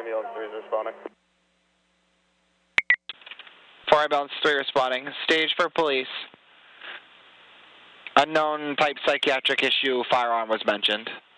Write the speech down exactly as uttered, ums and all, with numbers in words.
ambulance three is responding. four ambulance three responding. Stage for police. Unknown type psychiatric issue, firearm was mentioned.